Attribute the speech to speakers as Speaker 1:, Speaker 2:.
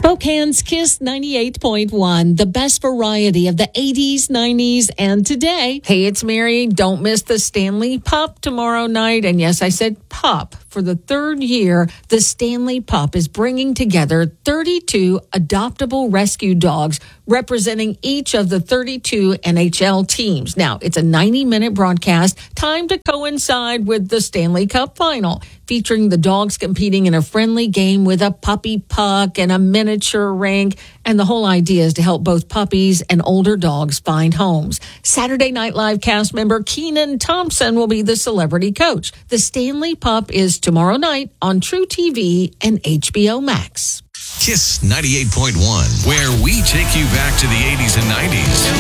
Speaker 1: Spokane's Kiss 98.1, the best variety of the 80s, 90s, and today. Hey, it's Mary. Don't miss the Stanley Pup tomorrow night. And yes, I said pup. For the third year, the Stanley Pup is bringing together 32 adoptable rescue dogs representing each of the 32 NHL teams. Now, it's a 90-minute broadcast timed to coincide with the Stanley Cup final, featuring the dogs competing in a friendly game with a puppy puck and a miniature rink. And the whole idea is to help both puppies and older dogs find homes. Saturday Night Live cast member Kenan Thompson will be the celebrity coach. The Stanley Pup is tomorrow night on True TV and HBO Max.
Speaker 2: Kiss 98.1, where we take you back to the 80s and 90s.